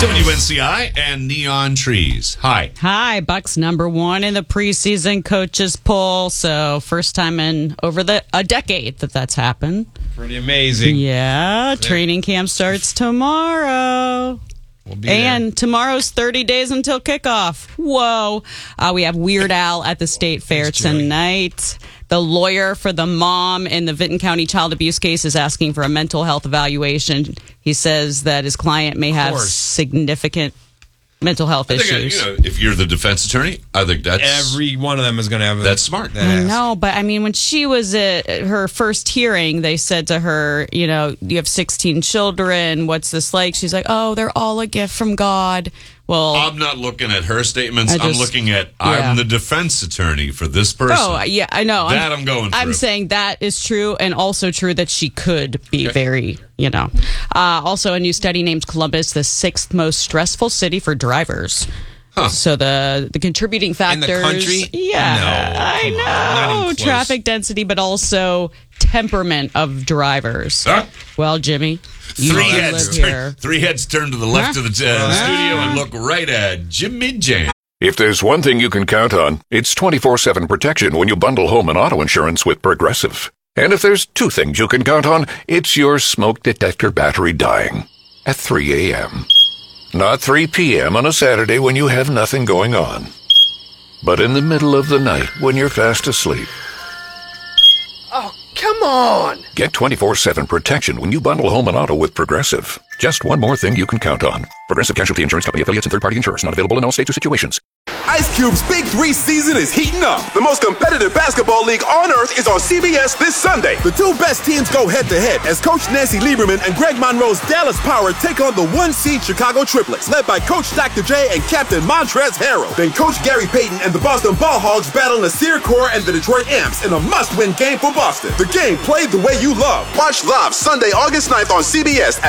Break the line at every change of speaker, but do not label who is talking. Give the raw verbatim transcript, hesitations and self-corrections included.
W N C I and Neon Trees. Hi.
Hi. Bucks number one in the preseason coaches poll. So first time in over the a decade that that's happened.
Pretty amazing.
Yeah. Training camp starts tomorrow.
We'll be
and
there.
tomorrow's thirty days until kickoff. Whoa. Uh, we have Weird Al at the State Fair
Thanks, Joey.
tonight. The lawyer for the mom in the Vinton County child abuse case is asking for a mental health evaluation. He says that his client may have
course.
significant mental health
I think,
issues.
you know, if you're the defense attorney, I think that's
Every one of them is going to have a,
that's smart.
that
I
ass.
know, but I mean, when she was at her first hearing, they said to her, you know, you have sixteen children. What's this like? She's like, oh, they're all a gift from God. Well,
I'm not looking at her statements.
I just-
I'm looking at
yeah.
I'm the defense attorney for this person.
oh, yeah, I know.
That I'm going
I'm
through.
saying that is true, and also true that she could be very, you know. Uh, also, a new study named Columbus the sixth most stressful city for drivers.
Huh.
So the the contributing factors,
In the country?
yeah,
No,
I
come on, not
know,
even close.
traffic density, but also temperament of drivers.
Huh?
Well, Jimmy, you
Three
live
heads,
here.
turn, three heads turn to the left
Huh?
of the uh, studio and look right at Jimmy Jam.
If there's one thing you can count on, it's twenty-four seven protection when you bundle home and auto insurance with Progressive. And if there's two things you can count on, it's your smoke detector battery dying at three a.m. Not three p.m. on a Saturday when you have nothing going on, but in the middle of the night when you're fast asleep.
Oh, come on!
Get twenty-four seven protection when you bundle home and auto with Progressive. Just one more thing you can count on. Progressive Casualty Insurance Company affiliates and third-party insurers. Not available in all states or situations.
Ice Cube's Big Three season is heating up. The most competitive basketball league on earth is on C B S this Sunday. The two best teams go head-to-head as Coach Nancy Lieberman and Greg Monroe's Dallas Power take on the one-seed Chicago Triplets, led by Coach Doctor J and Captain Montrezl Harrell. Then Coach Gary Payton and the Boston Ball Hogs battle Nasir Kaur and the Detroit Amps in a must-win game for Boston. The game played the way you love. Watch live Sunday, August ninth on C B S at